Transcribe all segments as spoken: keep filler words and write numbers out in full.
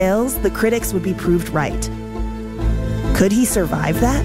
sales, the critics would be proved right. Could he survive that?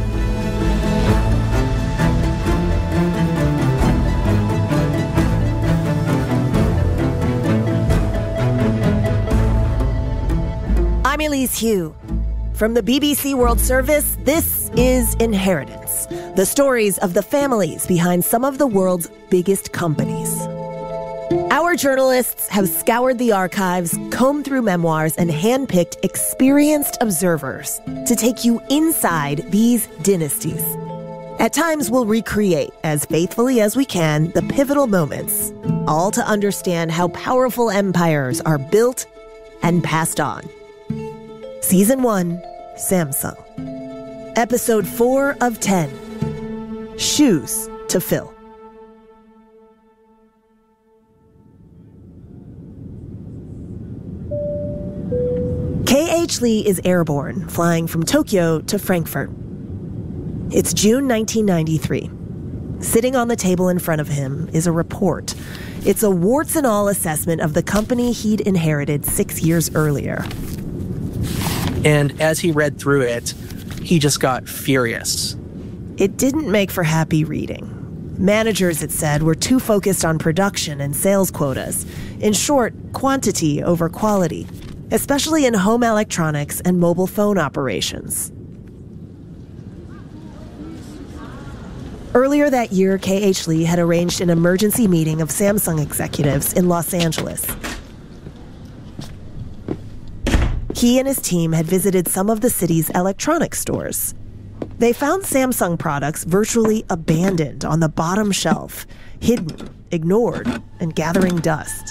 I'm Elise Hu. From the B B C World Service, this is Inheritance, the stories of the families behind some of the world's biggest companies. Our journalists have scoured the archives, combed through memoirs, and handpicked experienced observers to take you inside these dynasties. At times, we'll recreate, as faithfully as we can, the pivotal moments, all to understand how powerful empires are built and passed on. Season one, Samsung. Episode four of ten, Shoes to Fill. K H. Lee is airborne, flying from Tokyo to Frankfurt. It's June nineteen ninety-three. Sitting on the table in front of him is a report. It's a warts-and-all assessment of the company he'd inherited six years earlier. And as he read through it, he just got furious. It didn't make for happy reading. Managers, it said, were too focused on production and sales quotas. In short, quantity over quality, especially in home electronics and mobile phone operations. Earlier that year, K H. Lee had arranged an emergency meeting of Samsung executives in Los Angeles. He and his team had visited some of the city's electronics stores. They found Samsung products virtually abandoned on the bottom shelf, hidden, ignored, and gathering dust.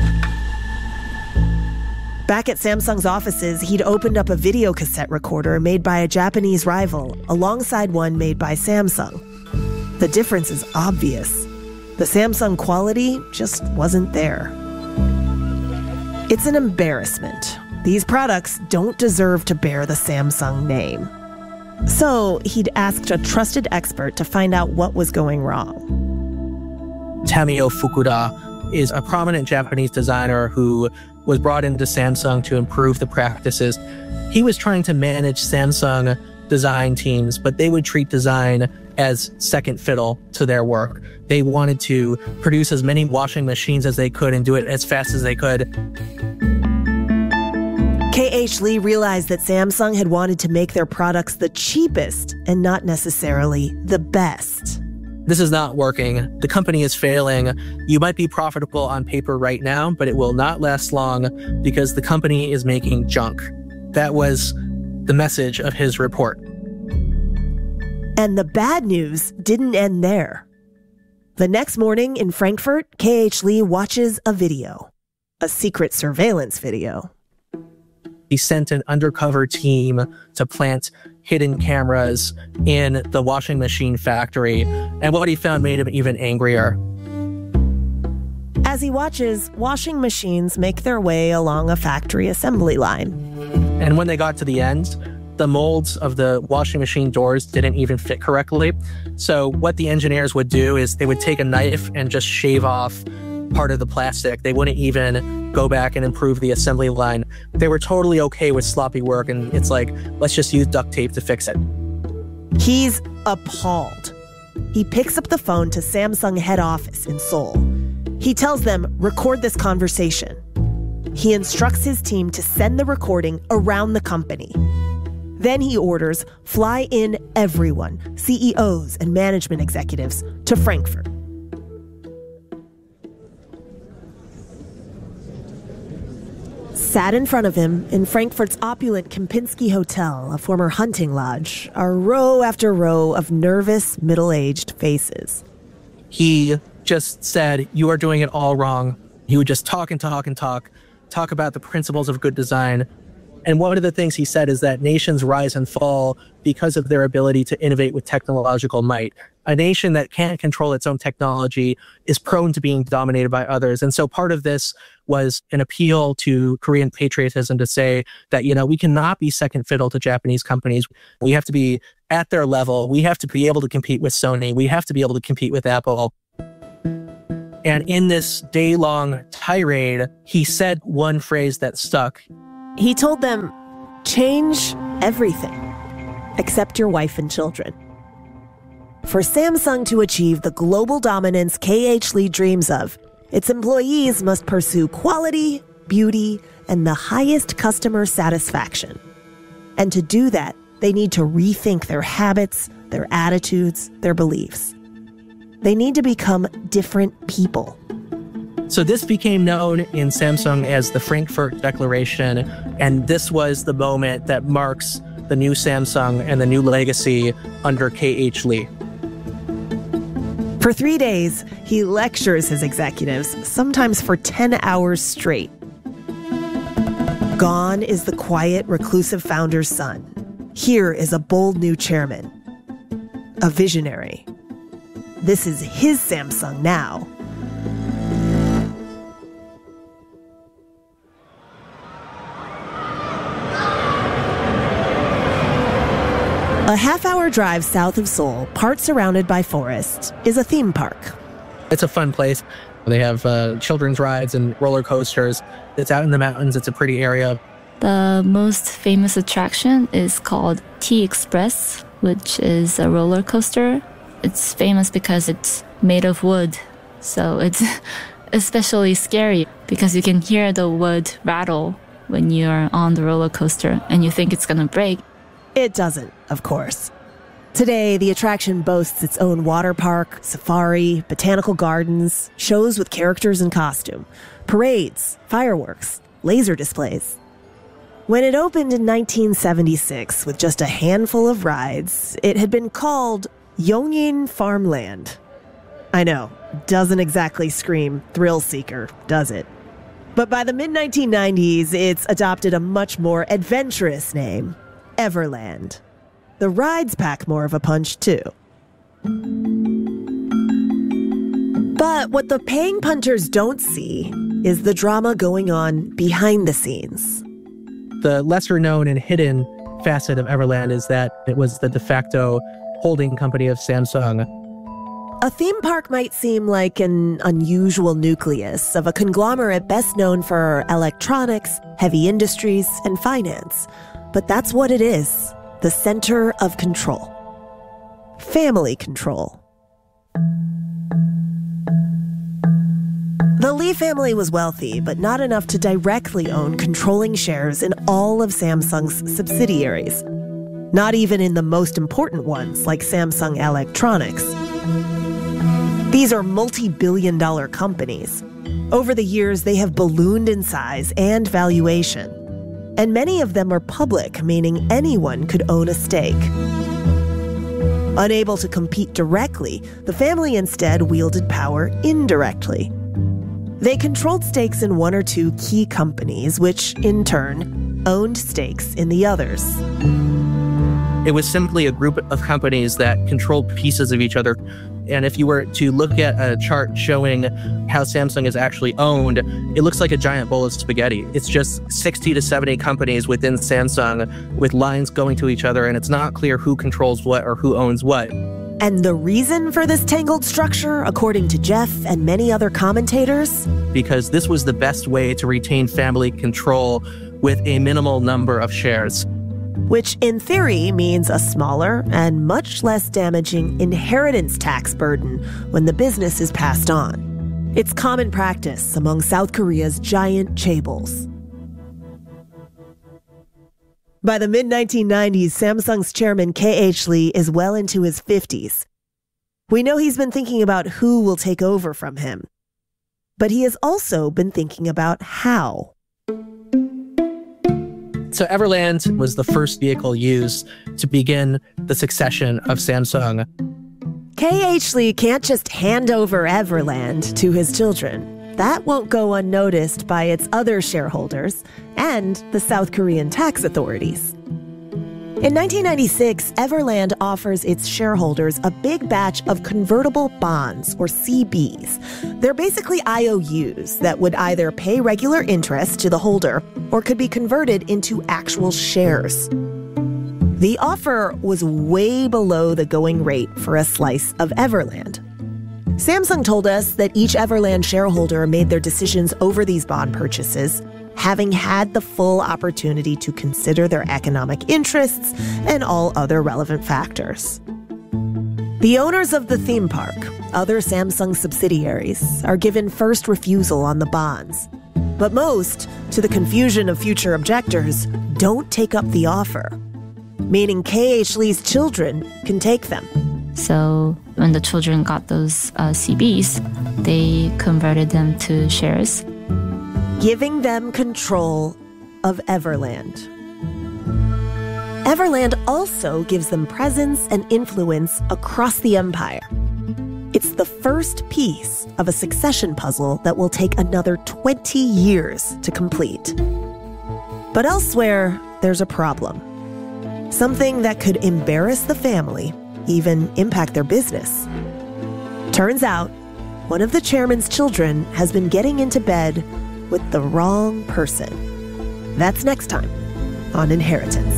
Back at Samsung's offices, he'd opened up a video cassette recorder made by a Japanese rival, alongside one made by Samsung. The difference is obvious. The Samsung quality just wasn't there. It's an embarrassment. These products don't deserve to bear the Samsung name. So he'd asked a trusted expert to find out what was going wrong. Tamio Fukuda is a prominent Japanese designer who was brought into Samsung to improve the practices. He was trying to manage Samsung design teams, but they would treat design as second fiddle to their work. They wanted to produce as many washing machines as they could and do it as fast as they could. K H. Lee realized that Samsung had wanted to make their products the cheapest and not necessarily the best. This is not working. The company is failing. You might be profitable on paper right now, but it will not last long because the company is making junk. That was the message of his report. And the bad news didn't end there. The next morning in Frankfurt, K H. Lee watches a video, a secret surveillance video. He sent an undercover team to plant hidden cameras in the washing machine factory, and what he found made him even angrier. As he watches, washing machines make their way along a factory assembly line. And when they got to the end, the molds of the washing machine doors didn't even fit correctly. So what the engineers would do is they would take a knife and just shave off part of the plastic. They wouldn't even go back and improve the assembly line. They were totally okay with sloppy work, and it's like, let's just use duct tape to fix it. He's appalled. He picks up the phone to Samsung head office in Seoul. He tells them, record this conversation. He instructs his team to send the recording around the company. Then he orders, fly in everyone, C E Os and management executives, to Frankfurt. Sat in front of him, in Frankfurt's opulent Kempinski Hotel, a former hunting lodge, are row after row of nervous, middle-aged faces. He just said, you are doing it all wrong. He would just talk and talk and talk, talk about the principles of good design. And one of the things he said is that nations rise and fall because of their ability to innovate with technological might. A nation that can't control its own technology is prone to being dominated by others. And so part of this was an appeal to Korean patriotism to say that, you know, we cannot be second fiddle to Japanese companies. We have to be at their level. We have to be able to compete with Sony. We have to be able to compete with Apple. And in this day-long tirade, he said one phrase that stuck. He told them, change everything, except your wife and children. For Samsung to achieve the global dominance K H. Lee dreams of, its employees must pursue quality, beauty, and the highest customer satisfaction. And to do that, they need to rethink their habits, their attitudes, their beliefs. They need to become different people. So this became known in Samsung as the Frankfurt Declaration, and this was the moment that marks the new Samsung and the new legacy under K H. Lee. For three days, he lectures his executives, sometimes for ten hours straight. Gone is the quiet, reclusive founder's son. Here is a bold new chairman, a visionary. This is his Samsung now. A half-hour drive south of Seoul, part surrounded by forest, is a theme park. It's a fun place. They have uh, children's rides and roller coasters. It's out in the mountains. It's a pretty area. The most famous attraction is called T-Express, which is a roller coaster. It's famous because it's made of wood, so it's especially scary because you can hear the wood rattle when you're on the roller coaster and you think it's going to break. It doesn't, of course. Today, the attraction boasts its own water park, safari, botanical gardens, shows with characters in costume, parades, fireworks, laser displays. When it opened in nineteen seventy-six with just a handful of rides, it had been called Yongin Farmland. I know, doesn't exactly scream thrill seeker, does it? But by the mid nineteen nineties, it's adopted a much more adventurous name, Everland. The rides pack more of a punch, too. But what the paying punters don't see is the drama going on behind the scenes. The lesser known and hidden facet of Everland is that it was the de facto holding company of Samsung. A theme park might seem like an unusual nucleus of a conglomerate best known for electronics, heavy industries, and finance. But that's what it is, the center of control. Family control. The Lee family was wealthy, but not enough to directly own controlling shares in all of Samsung's subsidiaries. Not even in the most important ones, like Samsung Electronics. These are multi-billion dollar companies. Over the years, they have ballooned in size and valuation. And many of them are public, meaning anyone could own a stake. Unable to compete directly, the family instead wielded power indirectly. They controlled stakes in one or two key companies, which, in turn, owned stakes in the others. It was simply a group of companies that controlled pieces of each other. And if you were to look at a chart showing how Samsung is actually owned, it looks like a giant bowl of spaghetti. It's just sixty to seventy companies within Samsung with lines going to each other, and it's not clear who controls what or who owns what. And the reason for this tangled structure, according to Jeff and many other commentators? Because this was the best way to retain family control with a minimal number of shares. Which in theory means a smaller and much less damaging inheritance tax burden when the business is passed on. It's common practice among South Korea's giant chaebols. By the mid nineteen nineties, Samsung's chairman K H. Lee is well into his fifties. We know he's been thinking about who will take over from him. But he has also been thinking about how. So Everland was the first vehicle used to begin the succession of Samsung. K H. Lee can't just hand over Everland to his children. That won't go unnoticed by its other shareholders and the South Korean tax authorities. In nineteen ninety-six, Everland offers its shareholders a big batch of convertible bonds, or C Bs. They're basically I O Us that would either pay regular interest to the holder or could be converted into actual shares. The offer was way below the going rate for a slice of Everland. Samsung told us that each Everland shareholder made their decisions over these bond purchases having had the full opportunity to consider their economic interests and all other relevant factors. The owners of the theme park, other Samsung subsidiaries, are given first refusal on the bonds. But most, to the confusion of future objectors, don't take up the offer, meaning K H Lee's children can take them. So when the children got those uh, C Bs, they converted them to shares, giving them control of Everland. Everland also gives them presence and influence across the empire. It's the first piece of a succession puzzle that will take another twenty years to complete. But elsewhere, there's a problem. Something that could embarrass the family, even impact their business. Turns out, one of the chairman's children has been getting into bed with the wrong person. That's next time on Inheritance.